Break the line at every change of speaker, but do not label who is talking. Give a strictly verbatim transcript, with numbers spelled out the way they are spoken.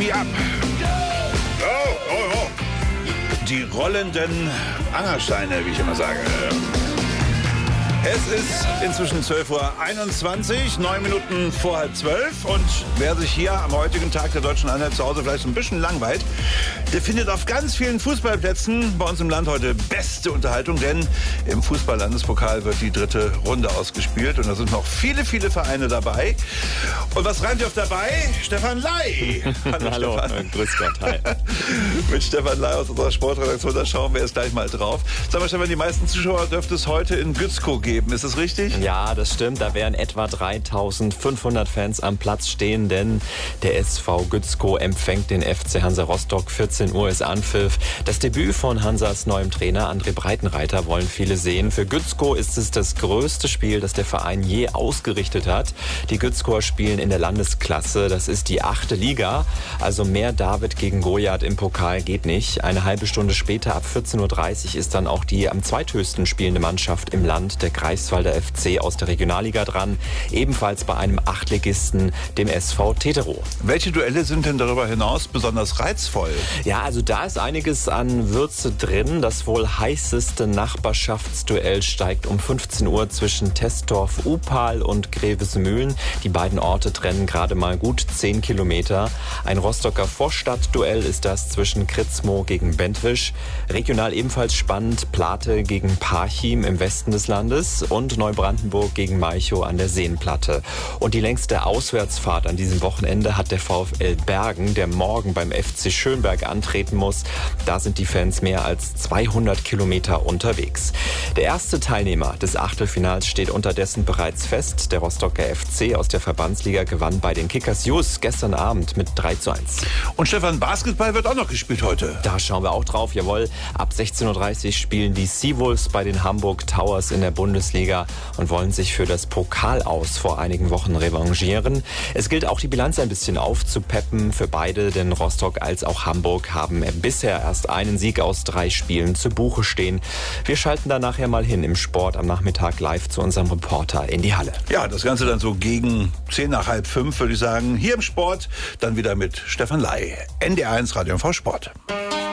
Me Up. Oh, oh, oh. Die rollenden Angersteine, wie ich immer sage. Es ist inzwischen zwölf Uhr einundzwanzig, neun Minuten vor halb zwölf. Und wer sich hier am heutigen Tag der Deutschen Einheit zu Hause vielleicht ein bisschen langweilt, der findet auf ganz vielen Fußballplätzen bei uns im Land heute beste Unterhaltung. Denn im Fußball-Landespokal wird die dritte Runde ausgespielt. Und da sind noch viele, viele Vereine dabei. Und was reimt ihr auf dabei? Stefan Ley.
Hallo, Hallo Stefan. Grüß Gott, hi.
Mit Stefan Ley aus unserer Sportredaktion, da schauen wir jetzt gleich mal drauf. Sag mal, Stefan, die meisten Zuschauer dürfte es heute in Gützkow geben. Ist das richtig?
Ja, das stimmt. Da werden etwa dreitausendfünfhundert Fans am Platz stehen, denn der S V Gützkow empfängt den F C Hansa Rostock. vierzehn Uhr ist Anpfiff. Das Debüt von Hansas neuem Trainer André Breitenreiter wollen viele sehen. Für Gützkow ist es das größte Spiel, das der Verein je ausgerichtet hat. Die Gützkower spielen in der Landesklasse. Das ist die achte Liga. Also mehr David gegen Goliath im Pokal geht nicht. Eine halbe Stunde später, ab vierzehn Uhr dreißig, ist dann auch die am zweithöchsten spielende Mannschaft im Land, der Greifswalder F C aus der Regionalliga, dran. Ebenfalls bei einem Achtligisten, dem S V Teterow.
Welche Duelle sind denn darüber hinaus besonders reizvoll?
Ja, also da ist einiges an Würze drin. Das wohl heißeste Nachbarschaftsduell steigt um fünfzehn Uhr zwischen Testorf-Upal und Grevesmühlen. Die beiden Orte trennen gerade mal gut zehn Kilometer. Ein Rostocker Vorstadtduell ist das zwischen Kritzmo gegen Bentwisch. Regional ebenfalls spannend: Plate gegen Parchim im Westen des Landes und Neubrandenburg gegen Malchow an der Seenplatte. Und die längste Auswärtsfahrt an diesem Wochenende hat der VfL Bergen, der morgen beim F C Schönberg antreten muss. Da sind die Fans mehr als zweihundert Kilometer unterwegs. Der erste Teilnehmer des Achtelfinals steht unterdessen bereits fest. Der Rostocker F C aus der Verbandsliga gewann bei den Kickers Jus gestern Abend mit drei zu eins.
Und Stefan, Basketball wird auch noch gespielt heute.
Da schauen wir auch drauf, jawohl. Ab sechzehn Uhr dreißig spielen die Seawolves bei den Hamburg Towers in der Bundesliga und wollen sich für das Pokal-Aus vor einigen Wochen revanchieren. Es gilt auch, die Bilanz ein bisschen aufzupeppen für beide, denn Rostock als auch Hamburg haben bisher erst einen Sieg aus drei Spielen zu Buche stehen. Wir schalten da nachher mal hin im Sport am Nachmittag live zu unserem Reporter in die Halle.
Ja, das Ganze dann so gegen zehn nach halb fünf, würde ich sagen. Hier im Sport dann wieder mit Stefan Ley. N D R eins Radio M V Sport.